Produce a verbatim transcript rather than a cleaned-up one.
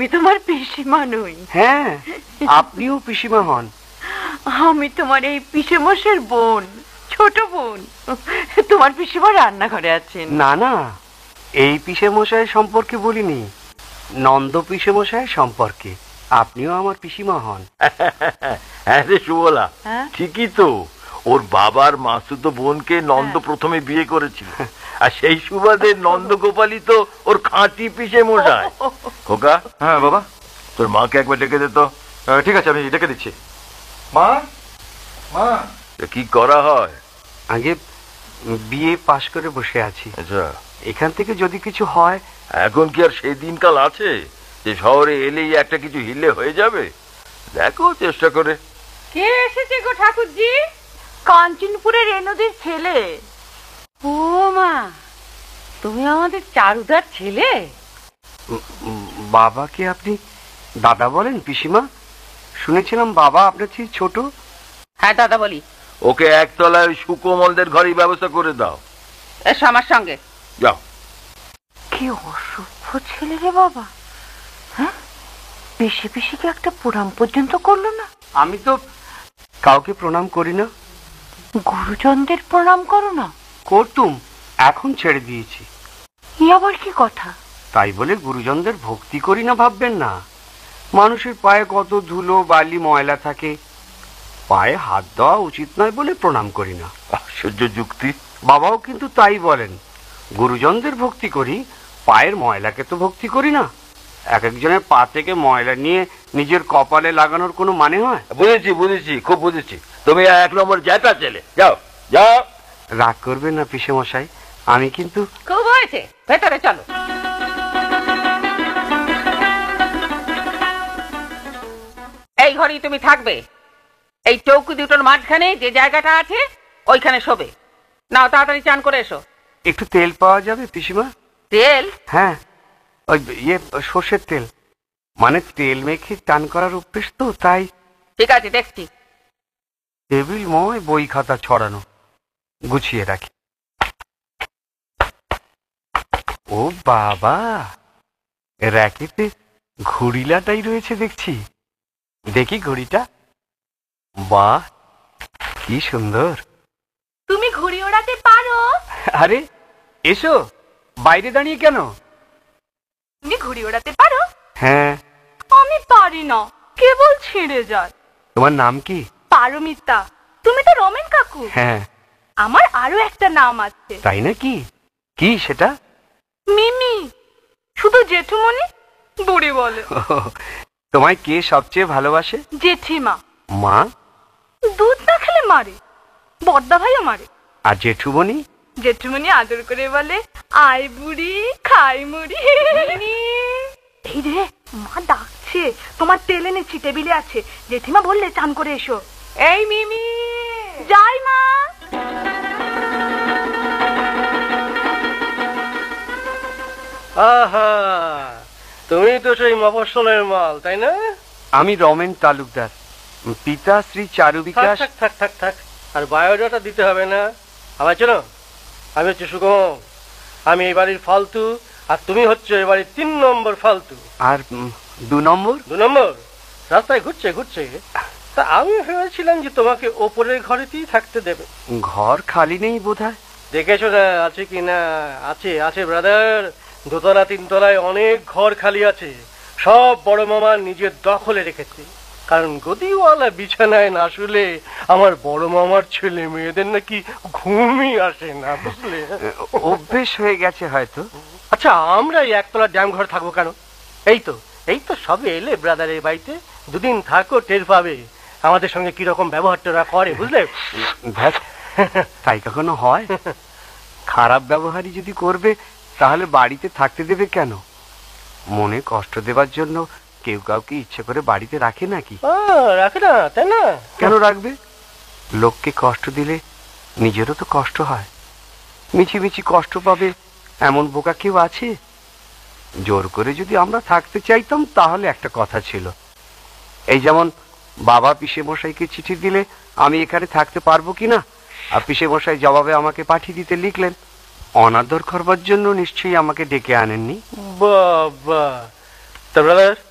আমি তোমার পিসিমা নই। হ্যাঁ, আপনিও পিসিমা হন। আমি তোমার এই পিসেমশের বোন, ছোট বোন। তোমার পিসিমা রান্নাঘরে আছেন। না না, এই পিসেমশাই সম্পর্কে বলিনি, নন্দ পিসেমশাই সম্পর্কে। আপনিও আমার পিসিমা হন। হ্যাঁ রে সুবলা, ঠিকই তো। ওর বাবার মাসুতো বোনকে নন্দ প্রথমে বিয়ে করেছিল, আর সেই সুবাদে নন্দ গোপালই তো ওর খাঁটি পিসেমশাই। খোকা। হ্যাঁ বাবা। তোর মাকে একবার ডেকে দে তো। ঠিক আছে, আমি ডেকে দিচ্ছি। মা, মা। কি করা হয়? আগে বিয়ে পাশ করে বসে আছি। আচ্ছা, এখান থেকে যদি কিছু হয়। এখন কি আর সেই দিনকাল আছে যে শহরে এলেই একটা কিছু হিলে হয়ে যাবে? দেখো চেষ্টা করে। কে এসেছে গো ঠাকুরজি? কাঞ্চনপুরের রেণুদির ছেলে। ও মা, তুমি আমাদের চারুদার ছেলে? বাবাকে আপনি দাদা বলেন পিসিমা? শুনেছিলাম বাবা আপনার চেয়ে ছোট। হ্যাঁ দাদা বলি। ওকে একতলায় সুকোমলদের ঘরের ব্যবস্থা করে দাও। এসো আমার সঙ্গে। যাও। কি অসভ্য ছেলে রে বাবা। হ্যাঁ, পিসি পিসিকে একটা প্রণাম পর্যন্ত করলো না। আমি তো কাউকে প্রণাম করি না। গুরুজনদের প্রণাম করো না? করতুম, এখন ছেড়ে দিয়েছি। ই আবার কি কথা? তাই বলে গুরুজনদের ভক্তি করি না ভাববেন না। মানুষের পায়ে কত ধুলো বালি ময়লা থাকে, পায়ে হাত দেওয়া উচিত নয় বলে প্রণাম করি না। আশ্চর্য যুক্তি। বাবাও কিন্তু তাই বলেন, গুরুজনদের ভক্তি করি, পায়ের ময়লাকে তো ভক্তি করি না। এক একজনের পা থেকে ময়লা নিয়ে নিজের কপালে লাগানোর কোনো মানে হয়? বুঝেছি বুঝেছি, খুব বুঝেছি। তুমি এক নম্বর জ্যাঠা ছেলে। যাও যাও। রাগ করবেন না পিসে মশাই, আমি কিন্তু। খুব হয়েছে, ভেতরে চলো। এই ঘরেই তুমি থাকবে। এই চৌকি দুটোর মাঝখানে যে জায়গাটা আছে ওইখানে শোবে। নাও তাড়াতাড়ি চান করে এসো। একটু তেল পাওয়া যাবে পিসিমা? তেল? হ্যাঁ, ওই ইয়ে সর্ষের তেল। মানে তেল মেখে চান করার অভ্যেস তো, তাই। ঠিক আছে, দেখছি। টেবিল ময় বই খাতা ছড়ানো, গুছিয়ে রাখি। ও বাবা, র্যাকেতে ঘড়িলাটাই রয়েছে দেখছি। দেখি ঘড়িটা। বাহ, কি সুন্দর। তুমি ঘুড়ি ওড়াতে পারো? আরে এসো, বাইরে দাঁড়িয়ে কেন? তুমি ঘুড়ি ওড়াতে পারো? হ্যাঁ। আমি পারি না, কেবল ছিঁড়ে যায়। তোমার নাম কি? পারমিতা। তুমি তো রমেন কাকু। হ্যাঁ। আমার আরো একটা নাম আছে। তাই নাকি? কি সেটা? মিমি। শুধু জেঠুমনি বুড়ি বলে। তোমায় কে সবচেয়ে ভালোবাসে? জেঠিমা। মা? দুধ না খেলে মারে, বড়দা ভাইও মারে। আর জেঠুমনি? জেঠুমনি আদর করে বলে, আয় বুড়ি খাই মুড়ি। এই রে, মা ডাকছে। তোমার তেল এনেছি, টেবিলে আছে। জেঠিমা বললে চান করে এসো। এই মিমি, যাই মা। আহা, তুমি তো সেই মফস্বলের মাল, তাই না? আমি রমেন তালুকদার, পিতা শ্রী চারু বিকাশ। থাক থাক থাক থাক, আর বায়োডাটা দিতে হবে না। আমার চেনো, আমি হচ্ছে সুগম। আমি এই বাড়ির ফালতু, আর তুমি হচ্ছে এই বাড়ির তিন নম্বর ফালতু। আর দু নম্বর? দু নম্বর রাস্তায় ঘুরছে ঘুরছে তা আমি ভেবেছিলাম যে তোমাকে ওপরের ঘরেতেই থাকতে দেবে। ঘর খালি নেই বোধহয়। দেখেছো না আছে কি না? আছে আছে ব্রাদার, দোতলা তিনতলায় অনেক ঘর খালি আছে। সব বড় মামা নিজের দখলে রেখেছে, কারণ গদিওয়ালা বিছানায় না শুলে আমার বড় মামার ছেলে মেয়েদের নাকি ঘুমই আসে না, বুঝলে? অভ্যেস হয়ে গেছে হয়তো। আচ্ছা, আমরা এই একতলা ড্যাম ঘর থাকবো কেন? এই তো এই তো সবে এলে ব্রাদারের বাড়িতে, দুদিন থাকো, টের পাবে আমাদের সঙ্গে কিরকম ব্যবহারটা করে, বুঝলে? তাই কখনো হয়? খারাপ ব্যবহারই যদি করবে তাহলে বাড়িতে থাকতে দেবে কেন? মনে কষ্ট দেবার জন্য কেউ কাউকে ইচ্ছে করে বাড়িতে রাখে নাকি? রাখে না, তাই না? কেন রাখবে? লোককে কষ্ট দিলে নিজেরও তো কষ্ট হয়। মিছি মিছি কষ্ট পাবে এমন বোকা কেউ আছে? জোর করে যদি আমরা থাকতে চাইতাম তাহলে একটা কথা ছিল। এই যেমন বাবা পিসে মশাইকে চিঠি দিলে আমি এখানে থাকতে পারবো কিনা, আর পিসে মশাই জবাবে আমাকে পাঠিয়ে দিতে লিখলেন। অনাদর করবার জন্য নিশ্চয়ই আমাকে ডেকে আনেননি। বাবা, তা ব্রাদার